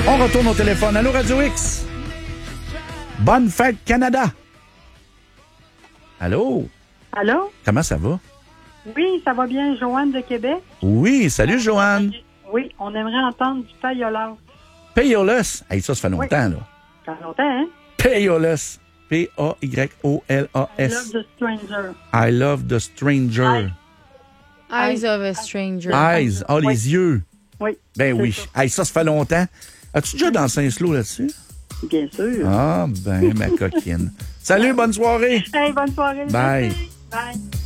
On retourne au téléphone. Allô, Radio X? Bonne fête, Canada! Allô? Allô? Comment ça va? Oui, ça va bien, Joanne de Québec? Oui, salut, Joanne. Oui, on aimerait entendre du Payolas. Payolas. Hey, ça fait longtemps, là. Ça fait longtemps, hein? Payolas. I P-A-Y-O-L-A-S. love the stranger. I love the stranger. Eyes of a Stranger. Eyes. Ah, les yeux. Oui. Ben c'est oui. ça. Hey, ça fait longtemps. As-tu déjà dansé un slow là-dessus? Bien sûr. Ah, ben, ma coquine. Salut, bonne soirée. Hey, bonne soirée. Bye. Merci. Bye.